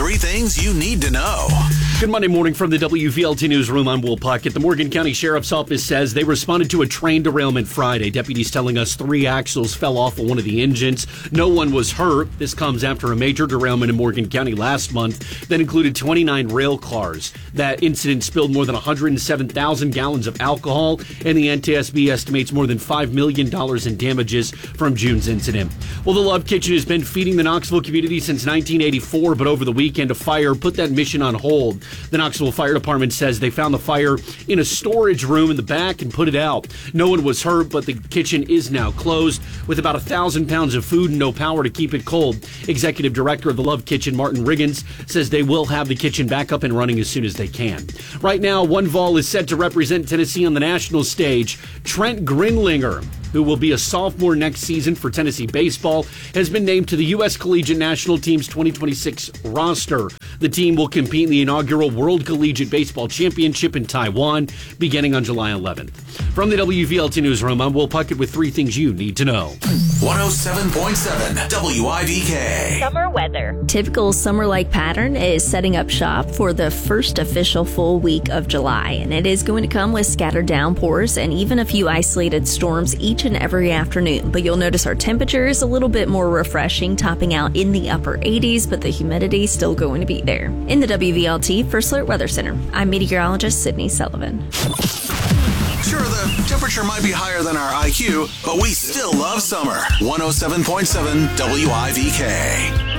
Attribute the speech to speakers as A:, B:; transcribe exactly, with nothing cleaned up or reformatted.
A: Three things you need to know.
B: Good Monday morning from the W V L T Newsroom. I'm Will Puckett. The Morgan County Sheriff's Office says they responded to a train derailment Friday. Deputies telling us three axles fell off of one of the engines. No one was hurt. This comes after a major derailment in Morgan County last month that included twenty-nine rail cars. That incident spilled more than one hundred seven thousand gallons of alcohol, and the N T S B estimates more than five million dollars in damages from June's incident. Well, the Love Kitchen has been feeding the Knoxville community since nineteen eighty-four, but over the weekend, a fire put that mission on hold. The Knoxville Fire Department says they found the fire in a storage room in the back and put it out. No one was hurt, but the kitchen is now closed with about a thousand pounds of food and no power to keep it cold. Executive Director of the Love Kitchen, Martin Riggins, says they will have the kitchen back up and running as soon as they can. Right now, one Vol is set to represent Tennessee on the national stage. Trent Grinlinger, who will be a sophomore next season for Tennessee baseball, has been named to the U S Collegiate National Team's twenty twenty-six roster. The team will compete in the inaugural World Collegiate Baseball Championship in Taiwan beginning on July eleventh. From the W V L T Newsroom, I'm Will Puckett with three things you need to know.
A: one oh seven point seven W I V K.
C: Summer weather. Typical summer-like pattern is setting up shop for the first official full week of July, and it is going to come with scattered downpours and even a few isolated storms each and every afternoon. But you'll notice our temperature is a little bit more refreshing, topping out in the upper eighties, but the humidity is still going to be there. In the W V L T First Alert Weather Center, I'm meteorologist Sydney Sullivan.
A: Sure, the temperature might be higher than our I Q, but we still love summer. one oh seven point seven W I V K.